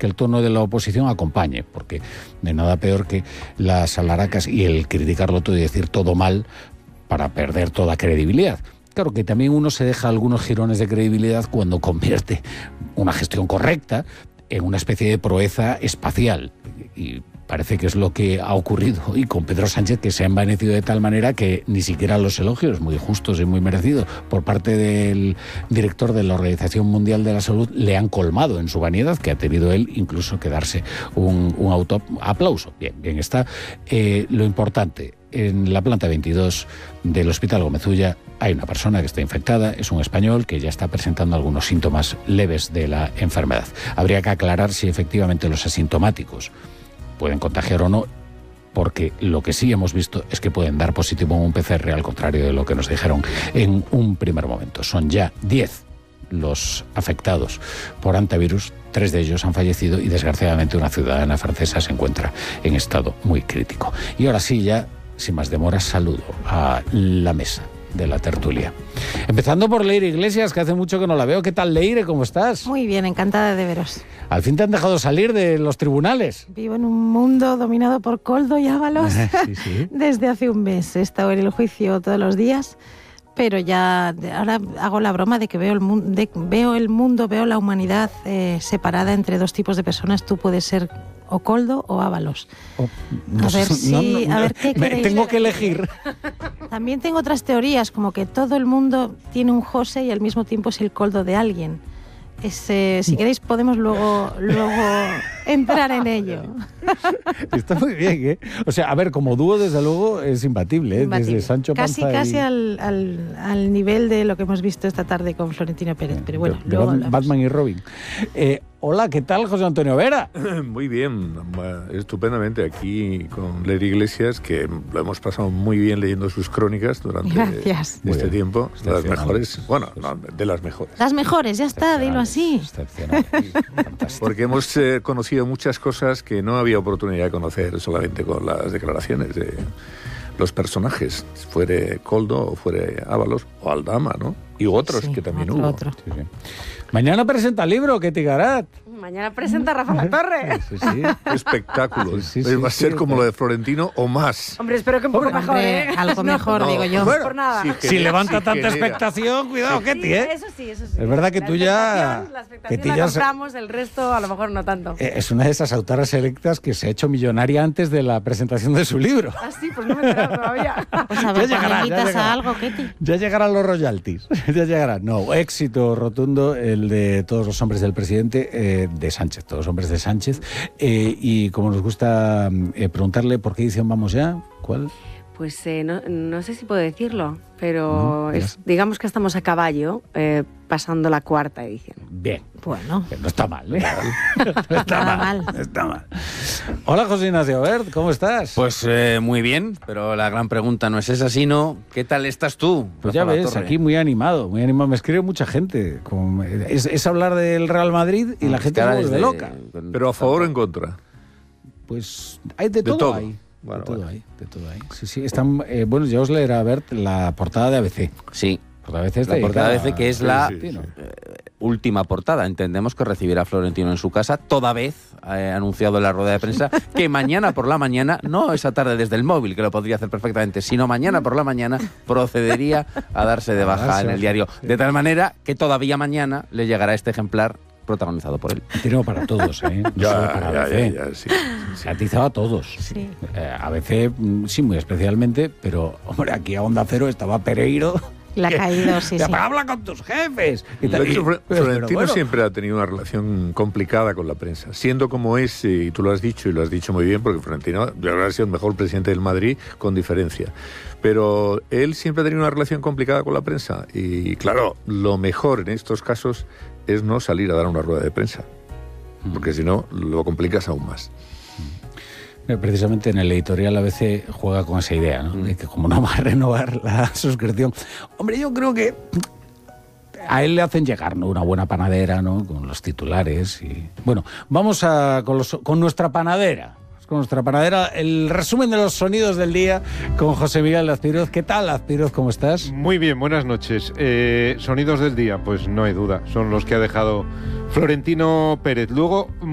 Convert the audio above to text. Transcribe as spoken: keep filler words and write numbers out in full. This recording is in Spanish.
que el tono de la oposición acompañe, porque de nada peor que las alaracas y el criticarlo todo y decir todo mal para perder toda credibilidad. Claro que también uno se deja algunos jirones de credibilidad cuando convierte una gestión correcta en una especie de proeza espacial. Y parece que es lo que ha ocurrido hoy con Pedro Sánchez, que se ha envanecido de tal manera que ni siquiera los elogios, muy justos y muy merecidos, por parte del director de la Organización Mundial de la Salud, le han colmado en su vanidad, que ha tenido él incluso que darse un, un autoaplauso. Bien, bien está. Eh, lo importante, en la planta veintidós del Hospital Gómez Ulla hay una persona que está infectada, es un español que ya está presentando algunos síntomas leves de la enfermedad. Habría que aclarar si efectivamente los asintomáticos pueden contagiar o no, porque lo que sí hemos visto es que pueden dar positivo en un P C R, al contrario de lo que nos dijeron en un primer momento. Son ya diez los afectados por antivirus, tres de ellos han fallecido y desgraciadamente una ciudadana francesa se encuentra en estado muy crítico. Y ahora sí, ya sin más demora, saludo a la mesa de la tertulia. Empezando por Leire Iglesias, que hace mucho que no la veo. ¿Qué tal, Leire? ¿Cómo estás? Muy bien, encantada de veros. Al fin te han dejado salir de los tribunales. Vivo en un mundo dominado por Koldo y Ábalos sí, sí. desde hace un mes. He estado en el juicio todos los días, pero ya ahora hago la broma de que veo el, mu- de, veo el mundo, veo la humanidad eh, separada entre dos tipos de personas. Tú puedes ser o Koldo o Ábalos. Oh, no a ver sé, si, no, no, a ver qué me, queréis. tengo que elegir. También tengo otras teorías, como que todo el mundo tiene un José y al mismo tiempo es el Koldo de alguien. Es, eh, si queréis podemos luego, luego entrar en ello. Está muy bien, ¿eh? O sea, a ver, como dúo desde luego es imbatible, ¿eh? Imbatible. Desde Sancho Panza Casi, casi y... al, al, al nivel de lo que hemos visto esta tarde con Florentino Pérez, pero bueno, de, de luego Batman, Batman y Robin. Eh, hola, ¿qué tal, José Antonio Vera? Muy bien, estupendamente aquí con Leire Iglesias, que lo hemos pasado muy bien leyendo sus crónicas durante Gracias. este tiempo. De las mejores, bueno, no, de las mejores. Las mejores, ya está, dilo así. Excepcional. Porque hemos eh, conocido muchas cosas que no había oportunidad de conocer solamente con las declaraciones de los personajes, fuere Koldo o fuere Ábalos o Aldama, ¿no? Y otros Sí, que también otro, hubo. otro. Sí, sí. Mañana presenta el libro, Ketty Garat. Mañana presenta Rafa La Torre. Sí, sí. Espectáculo. Sí, sí, sí, Va a ser sí, como sí. lo de Florentino o más. Hombre, espero que un poco Hombre, mejor, ¿eh? algo mejor, No, digo yo. Bueno, por nada. sí, Si genera- levanta sí, tanta genera. expectación, cuidado, Sí, Ketty, ¿eh? Eso sí, eso sí. Es verdad que La tú ya- expectación- La que expectación tú la ya se- compramos, el resto a lo mejor no tanto. Eh, Es una de esas autoras selectas que se ha hecho millonaria antes de la presentación de su libro. Ah, sí, pues no me he enterado todavía. Pues a ver, Ya llegará, ¿me ya invitas llegará. a algo, Ketty? Ya llegarán los royalties, ya llegarán. No, éxito rotundo el de Todos los hombres del presidente, eh, de Sánchez, Todos los hombres de Sánchez. Eh, y como nos gusta eh, preguntarle por qué edición vamos ya, ¿cuál? Pues eh, no, no sé si puedo decirlo, pero No, es, digamos que estamos a caballo eh, pasando la cuarta edición. Bien. Bueno, No está mal, ¿eh? No está Nada mal, mal. no está mal. Hola, José Ignacio Bert, ¿cómo estás? Pues eh, muy bien, pero la gran pregunta no es esa, sino ¿qué tal estás tú? Pues ya Rafa La ves, Torre? aquí muy animado, muy animado. Me escribe mucha gente. Con- es, es hablar del Real Madrid y la Es gente que se ahora vuelve desde- loca. con- Pero a favor o en contra. Pues hay de De todo, todo. ahí. Bueno, de todo bueno. hay, de todo hay. Sí, sí, están, eh, bueno, ya os leerá a ver la portada de A B C. Sí, Portada de A B C está la portada de dedicada A B C, que es a la Florentino. eh, última portada. Entendemos que recibirá a Florentino en su casa, toda vez ha anunciado en la rueda de prensa que mañana por la mañana, no esa tarde desde el móvil, que lo podría hacer perfectamente, sino mañana por la mañana procedería a darse de baja en el diario. De tal manera que todavía mañana le llegará este ejemplar protagonizado por él. Tiene para todos, ¿eh? No Ya, solo para ya, A B C. ya, ya, sí. Se ha atizado a todos. sí. Eh, A B C, mm, sí, muy especialmente, pero, hombre, aquí a Onda Cero estaba Pereiro. Le ha que- caído, sí, que sí. habla con tus jefes. Y De tal, hecho, y- Fre- pero Florentino bueno, siempre ha tenido una relación complicada con la prensa. Siendo como es, y tú lo has dicho, y lo has dicho muy bien, porque Florentino de verdad ha sido el mejor presidente del Madrid, con diferencia. Pero él siempre ha tenido una relación complicada con la prensa. Y claro, lo mejor en estos casos es no salir a dar una rueda de prensa. Porque si no, lo complicas aún más. Eh, Precisamente en el editorial A B C juega con esa idea, ¿no? De que como no va a renovar la suscripción. Hombre, yo creo que a él le hacen llegar, ¿no?, una buena panadera, ¿no?, con los titulares. Y bueno, vamos a con, los, con nuestra panadera. Con nuestra panadera, el resumen de los sonidos del día con José Miguel Azpiroz. ¿Qué tal, Azpiroz? ¿Cómo estás? Muy bien, buenas noches. Eh, sonidos del día, pues no hay duda, son los que ha dejado Florentino Pérez. Luego